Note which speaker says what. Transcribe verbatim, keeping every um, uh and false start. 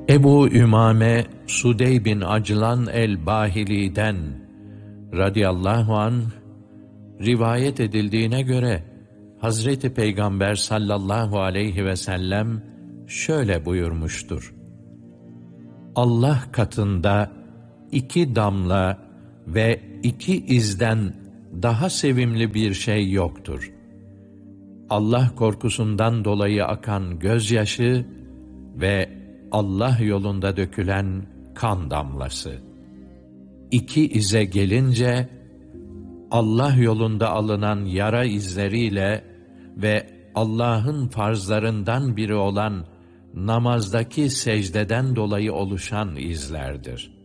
Speaker 1: Ebu Ümame Sudey bin Aclan el-Bahili'den radıyallahu anh rivayet edildiğine göre Hazreti Peygamber sallallahu aleyhi ve sellem şöyle buyurmuştur: Allah katında iki damla ve iki izden daha sevimli bir şey yoktur. Allah korkusundan dolayı akan gözyaşı ve Allah yolunda dökülen kan damlası. İki ize gelince, Allah yolunda alınan yara izleriyle ve Allah'ın farzlarından biri olan namazdaki secdeden dolayı oluşan izlerdir.